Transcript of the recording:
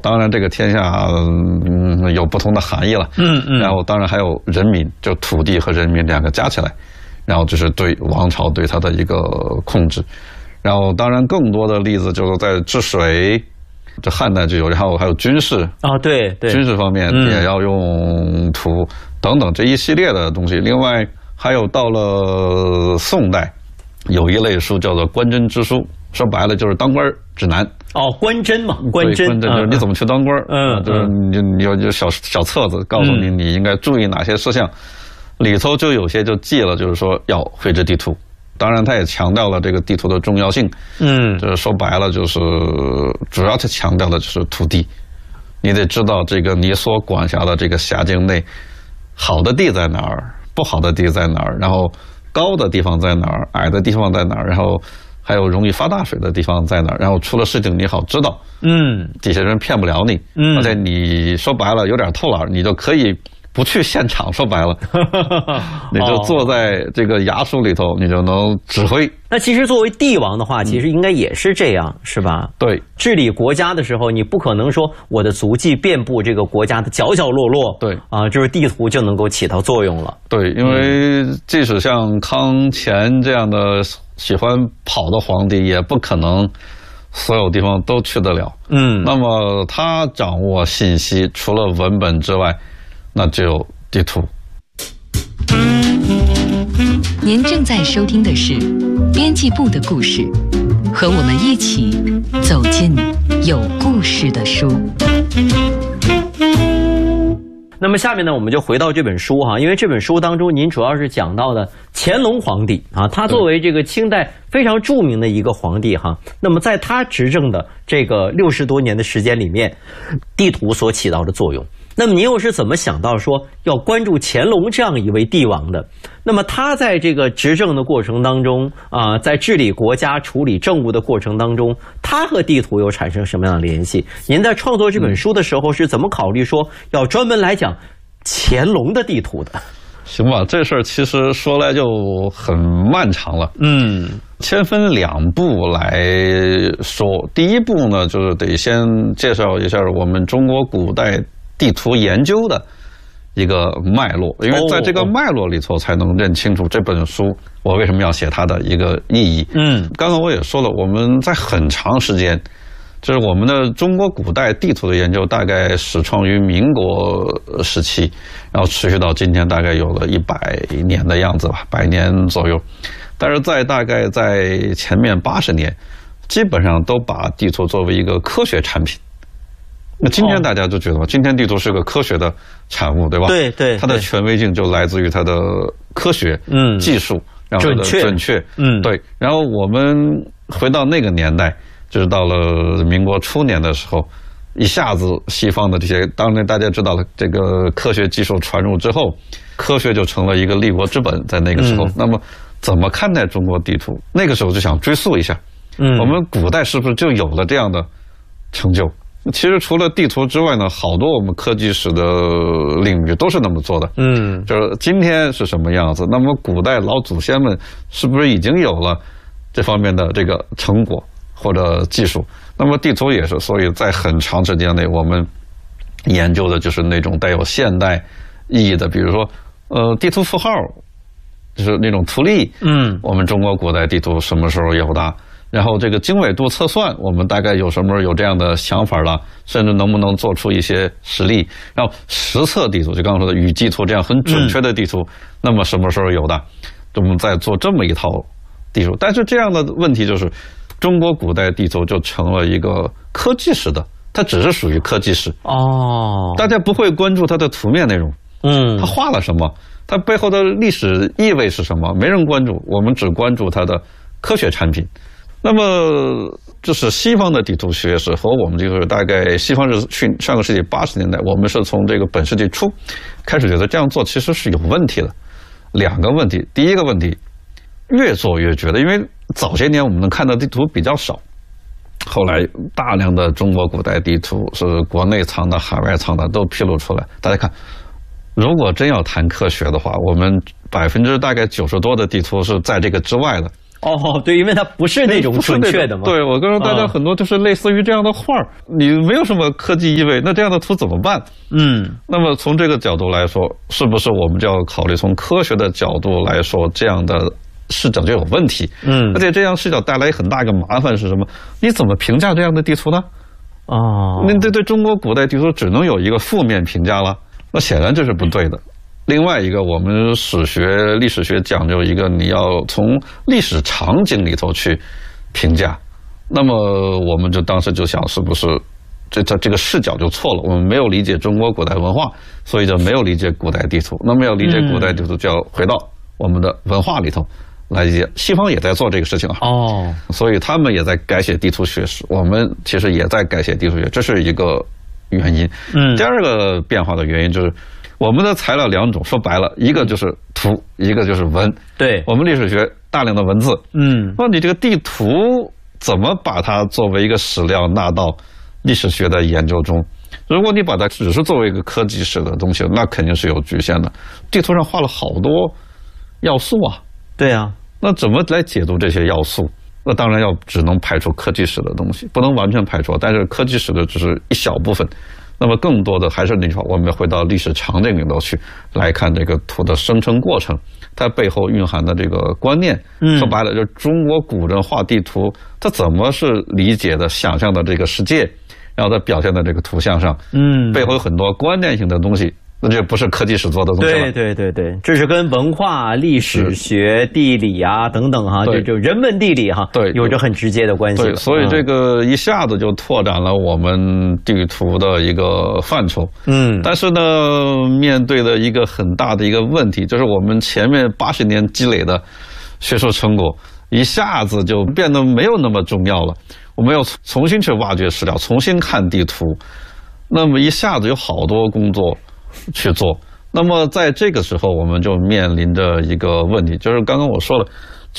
当然这个天下有不同的含义了。然后当然还有人民，就土地和人民两个加起来，然后就是对王朝对它的一个控制。然后当然更多的例子就是在治水，这汉代就有，然后还有军事啊，对， 军事方面也要用土等等这一系列的东西。另外还有到了宋代，有一类书叫做官箴之书，说白了就是当官指南。 哦，官箴嘛，官箴就是你怎么去当官，就是你有小册子告诉你你应该注意哪些事项，里头就有些就记了，就是说要绘制地图。当然，他也强调了这个地图的重要性。就是说白了，就是主要他强调的就是土地，你得知道这个你所管辖的这个辖境内，好的地在哪儿，不好的地在哪儿，然后高的地方在哪儿，矮的地方在哪儿，然后还有容易发大水的地方在哪儿，然后出了事情你好知道。底下人骗不了你。而且你说白了有点偷懒，你就可以不去现场，说白了，你就坐在这个衙署里头，你就能指挥。 那其实作为帝王的话，其实应该也是这样，是吧？ 对， 治理国家的时候，你不可能说我的足迹遍布这个国家的角角落落。 对啊，就是地图就能够起到作用了。 对，因为即使像康乾这样的喜欢跑的皇帝，也不可能所有地方都去得了。那么他掌握信息，除了文本之外，那就有地图。 您正在收听的是编辑部的故事，和我们一起走进有故事的书。 那么下面呢，我们就回到这本书哈，因为这本书当中您主要是讲到的乾隆皇帝啊，他作为这个清代非常著名的一个皇帝哈，那么在他执政的这个60多年的时间里面，地图所起到的作用。那么您又是怎么想到说要关注乾隆这样一位帝王的？那么他在这个执政的过程当中啊，在治理国家、处理政务的过程当中，他和地图又产生什么样的联系？您在创作这本书的时候是怎么考虑说要专门来讲乾隆的地图的？ 行吧，这事儿其实说来就很漫长了。先分2步来说。第一步呢，就是得先介绍一下我们中国古代地图研究的一个脉络，因为在这个脉络里头才能认清楚这本书我为什么要写它的一个意义。刚刚我也说了，我们在很长时间，就是我们的中国古代地图的研究大概始创于民国时期，然后持续到今天大概有了100年的样子吧，100年左右。但是大概在前面80年，基本上都把地图作为一个科学产品。那今天大家就觉得今天地图是个科学的产物，对吧？ 对， 它的权威性就来自于它的科学、技术，然后它的准确。对。然后我们回到那个年代，就是到了民国初年的时候，一下子西方的这些，当然大家知道了，这个科学技术传入之后，科学就成了一个立国之本。在那个时候，那么怎么看待中国地图？那个时候就想追溯一下，我们古代是不是就有了这样的成就？其实除了地图之外呢，好多我们科技史的领域都是那么做的。就是今天是什么样子，那么古代老祖先们是不是已经有了这方面的这个成果或者技术？那么地图也是，所以在很长时间内，我们研究的就是那种带有现代意义的，比如说地图符号，就是那种图例。我们中国古代地图什么时候有的？然后这个经纬度测算，我们大概有什么有这样的想法了，甚至能不能做出一些实例？然后实测地图，就刚刚说的雨季图这样很准确的地图，那么什么时候有的？我们再做这么一套地图。但是这样的问题就是，中国古代地图就成了一个科技史的，它只是属于科技史。大家不会关注它的图面内容。它画了什么？它背后的历史意味是什么？没人关注，我们只关注它的科学产品。那么，就是西方的地图学是和我们这个大概西方是上个世纪80年代，我们是从这个本世纪初开始觉得这样做其实是有问题的。2个问题，第一个问题，越做越觉得，因为早些年我们能看到地图比较少，后来大量的中国古代地图是国内藏的、海外藏的都披露出来。大家看，如果真要谈科学的话，我们大概90%多的地图是在这个之外的。 哦，对，因为它不是那种准确的嘛。 对，我告诉大家很多就是类似于这样的画，你没有什么科技意味，那这样的图怎么办？那么从这个角度来说，是不是我们就要考虑从科学的角度来说，这样的视角就有问题？而且这样视角带来很大一个麻烦是什么？你怎么评价这样的地图呢？那对中国古代地图只能有一个负面评价了，那显然这是不对的。另外一个，我们历史学讲究一个，你要从历史场景里头去评价。那么我们就当时就想，是不是这个视角就错了？我们没有理解中国古代文化，所以就没有理解古代地图。那么要理解古代地图，就要回到我们的文化里头来理解。西方也在做这个事情所以他们也在改写地图学史，我们其实也在改写地图学，这是一个原因。第二个变化的原因就是我们的材料两种，说白了，一个就是图，一个就是文。 对， 我们历史学大量的文字，那你这个地图怎么把它作为一个史料纳到历史学的研究中？如果你把它只是作为一个科技史的东西，那肯定是有局限的。地图上画了好多要素啊， 对啊， 那怎么来解读这些要素？那当然只能排除科技史的东西，不能完全排除，但是科技史的只是一小部分。那么更多的还是那句话，我们回到历史场景里头去来看这个图的生成过程，它背后蕴含的这个观念。说白了，就是中国古人画地图，他怎么是理解的、想象的这个世界，然后他表现在这个图像上，背后有很多观念性的东西。那这不是科技史做的东西了。 对，这是跟文化、历史学、地理等等就人文地理有着很直接的关系。 对，所以这个一下子就拓展了我们地图的一个范畴。但是呢，面对的一个很大的一个问题，就是我们前面80年积累的学术成果，一下子就变得没有那么重要了。我们要重新去挖掘史料，重新看地图，那么一下子有好多工作去做。那么在这个时候，我们就面临着一个问题，就是刚刚我说了，